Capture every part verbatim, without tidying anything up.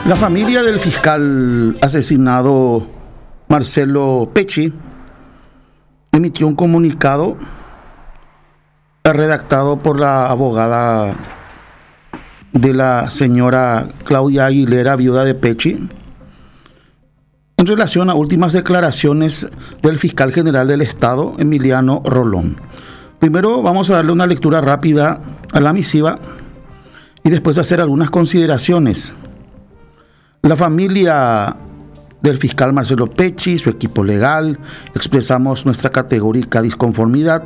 La familia del fiscal asesinado Marcelo Pecci emitió un comunicado redactado por la abogada de la señora Claudia Aguilera, viuda de Pecci, en relación a últimas declaraciones del fiscal general del Estado, Emiliano Rolón. Primero vamos a darle una lectura rápida a la misiva y después hacer algunas consideraciones. La familia del fiscal Marcelo Pecci y su equipo legal expresamos nuestra categórica disconformidad,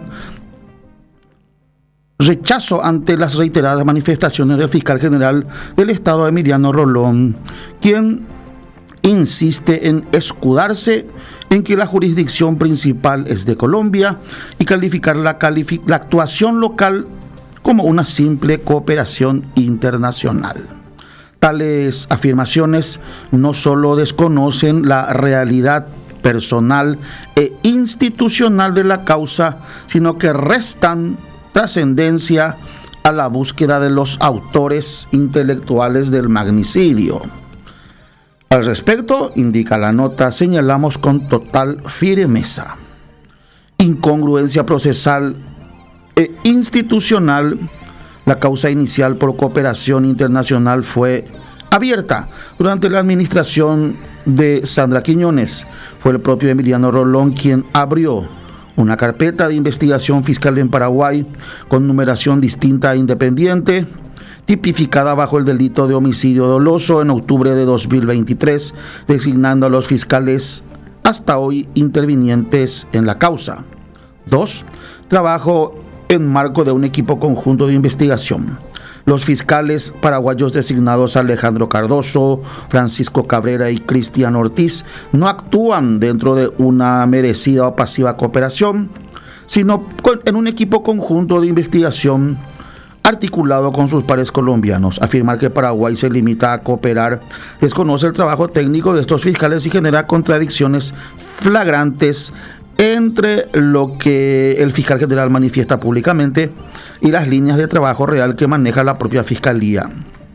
rechazo ante las reiteradas manifestaciones del fiscal general del Estado, Emiliano Rolón, quien insiste en escudarse en que la jurisdicción principal es de Colombia y calificar la, calific- la actuación local como una simple cooperación internacional. Tales afirmaciones no solo desconocen la realidad personal e institucional de la causa, sino que restan trascendencia a la búsqueda de los autores intelectuales del magnicidio. Al respecto, indica la nota, señalamos con total firmeza: incongruencia procesal e institucional. La causa inicial por cooperación internacional fue abierta durante la administración de Sandra Quiñones. Fue el propio Emiliano Rolón quien abrió una carpeta de investigación fiscal en Paraguay con numeración distinta e independiente, tipificada bajo el delito de homicidio doloso en octubre de dos mil veintitrés, designando a los fiscales hasta hoy intervinientes en la causa. Dos. Trabajo en marco de un equipo conjunto de investigación. Los fiscales paraguayos designados Alejandro Cardoso, Francisco Cabrera y Cristian Ortiz no actúan dentro de una merecida o pasiva cooperación, sino en un equipo conjunto de investigación articulado con sus pares colombianos. Afirmar que Paraguay se limita a cooperar desconoce el trabajo técnico de estos fiscales y genera contradicciones flagrantes entre lo que el fiscal general manifiesta públicamente y las líneas de trabajo real que maneja la propia fiscalía.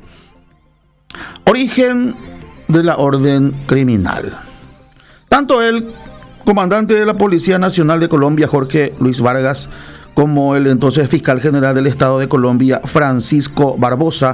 Origen de la orden criminal. Tanto el comandante de la Policía Nacional de Colombia, Jorge Luis Vargas, como el entonces fiscal general del Estado de Colombia, Francisco Barbosa,